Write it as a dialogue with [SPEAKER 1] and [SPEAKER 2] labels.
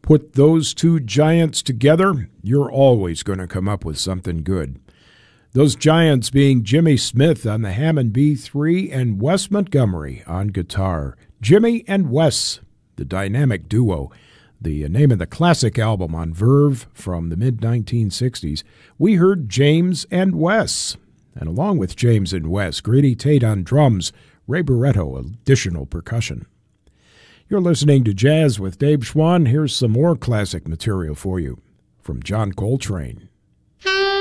[SPEAKER 1] Put those two giants together, you're always going to come up with something good. Those giants being Jimmy Smith on the Hammond B3 and Wes Montgomery on guitar. Jimmy and Wes, the dynamic duo, the name of the classic album on Verve from the mid-1960s. We heard James and Wes. And along with James and Wes, Grady Tate on drums, Ray Barretto, additional percussion. You're listening to Jazz with Dave Schwann. Here's some more classic material for you from John Coltrane.